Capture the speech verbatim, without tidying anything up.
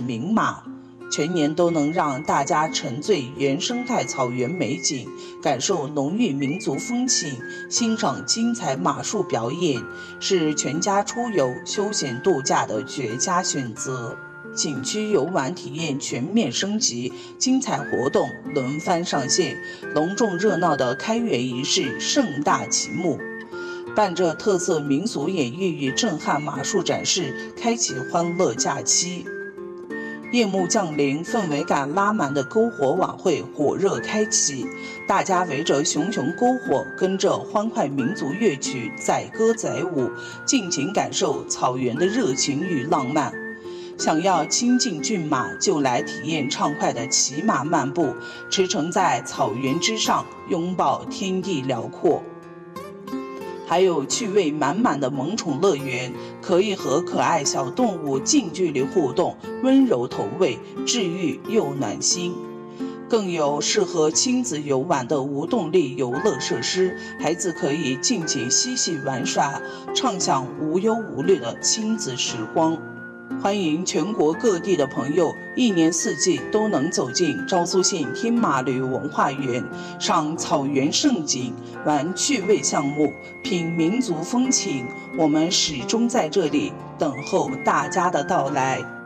明码，全年都能让大家沉醉原生态草原美景，感受浓郁民族风情，欣赏精彩马术表演，是全家出游休闲度假的绝佳选择。景区游玩体验全面升级，精彩活动轮番上线，隆重热闹的开园仪式盛大启幕。伴着特色民俗演绎与震撼马术展示，开启欢乐假期。夜幕降临，氛围感拉满的篝火晚会火热开启，大家围着熊熊篝火，跟着欢快民族乐曲载歌载舞，尽情感受草原的热情与浪漫。想要亲近骏马，就来体验畅快的骑马漫步，驰骋在草原之上，拥抱天地辽阔。还有趣味满满的萌宠乐园，可以和可爱小动物近距离互动，温柔投喂，治愈又暖心。更有适合亲子游玩的无动力游乐设施，孩子可以尽情嬉戏玩耍，畅享无忧无虑的亲子时光。欢迎全国各地的朋友一年四季都能走进昭苏县天马旅文化园，赏草原盛景，玩趣味项目，品民族风情。我们始终在这里等候大家的到来。